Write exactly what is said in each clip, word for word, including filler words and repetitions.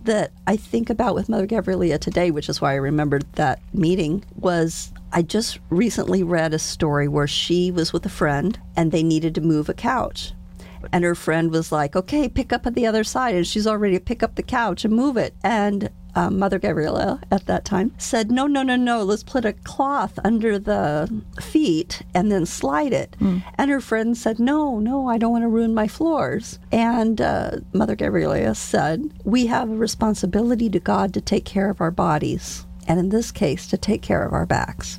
that I think about with Mother Gabriela today, which is why I remembered that meeting, was I just recently read a story where she was with a friend and they needed to move a couch. And her friend was like, okay, pick up at the other side. And she's already to pick up the couch and move it. And um, Mother Gabriela at that time said, no, no, no, no, let's put a cloth under the feet and then slide it. Mm. And her friend said, no, no, I don't want to ruin my floors. And uh, Mother Gabriela said, we have a responsibility to God to take care of our bodies. And in this case, to take care of our backs.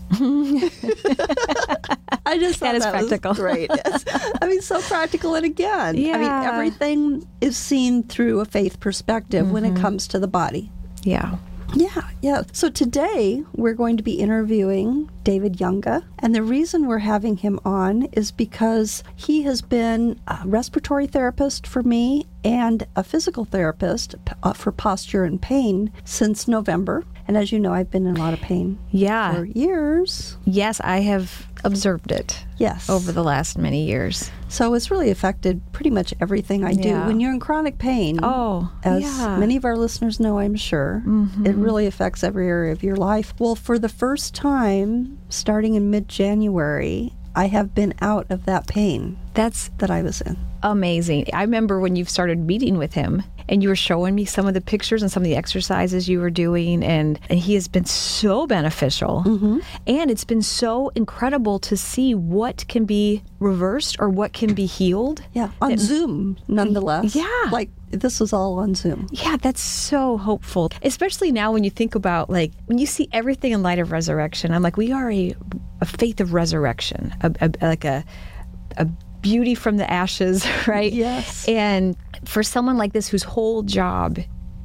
I just thought that is that practical. was great. It's, I mean, so practical. And again, yeah. I mean, everything is seen through a faith perspective mm-hmm. when it comes to the body. Yeah. Yeah, yeah. So today we're going to be interviewing David Yunga. And the reason we're having him on is because he has been a respiratory therapist for me and a physical therapist uh, for posture and pain since November. And as you know, I've been in a lot of pain yeah. for years. Yes, I have observed it. Yes. Over the last many years. So it's really affected pretty much everything I do. Yeah. When you're in chronic pain, oh, as yeah. many of our listeners know, I'm sure, mm-hmm. it really affects every area of your life. Well, for the first time, starting in mid-January, I have been out of that pain That's that I was in. Amazing. I remember when you started meeting with him and you were showing me some of the pictures and some of the exercises you were doing, and, and he has been so beneficial. Mm-hmm. And it's been so incredible to see what can be reversed or what can be healed. Yeah, on that, Zoom, nonetheless. Yeah. Like, this was all on Zoom. Yeah, that's so hopeful. Especially now when you think about, like, when you see everything in light of resurrection, I'm like, we are a, a faith of resurrection, a, a, like a, a beauty from the ashes, right? Yes. And for someone like this whose whole job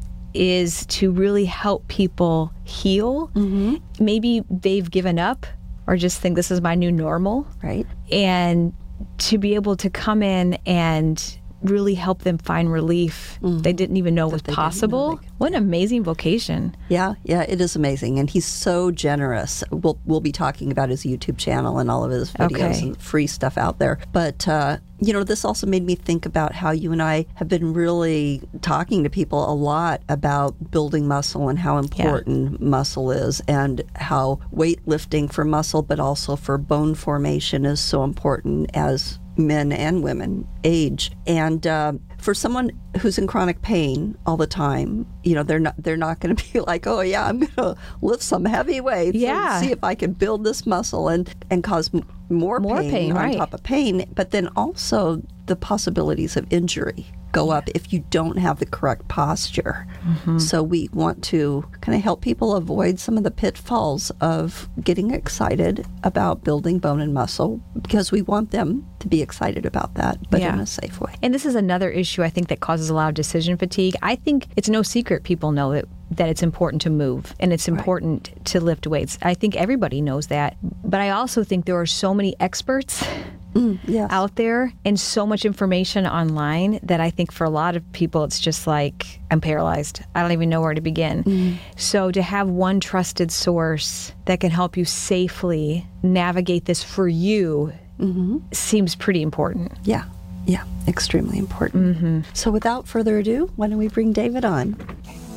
is to really help people heal, mm-hmm. maybe they've given up or just think this is my new normal. Right. And to be able to come in and really help them find relief mm-hmm. they didn't even know that was possible. Know could, what an amazing vocation. Yeah, yeah, it is amazing. And he's so generous. We'll we'll be talking about his YouTube channel and all of his videos okay. and free stuff out there. But, uh, you know, this also made me think about how you and I have been really talking to people a lot about building muscle and how important yeah. muscle is, and how weightlifting for muscle, but also for bone formation is so important as men and women age. And uh, for someone who's in chronic pain all the time, you know, they're not they're not going to be like, oh yeah, I'm going to lift some heavy weights yeah. and see if I can build this muscle and and cause m- more, more pain, pain on right. top of pain. But then also the possibilities of injury go up if you don't have the correct posture. Mm-hmm. So we want to kind of help people avoid some of the pitfalls of getting excited about building bone and muscle, because we want them to be excited about that, but yeah. in a safe way. And this is another issue I think that causes a lot of decision fatigue. I think it's no secret people know that that it's important to move and it's important right. to lift weights. I think everybody knows that. But I also think there are so many experts Mm, yes. out there and so much information online that I think for a lot of people it's just like, I'm paralyzed. I don't even know where to begin. Mm. So to have one trusted source that can help you safely navigate this for you mm-hmm. seems pretty important. Yeah, yeah, extremely important. Mm-hmm. So without further ado, why don't we bring David on?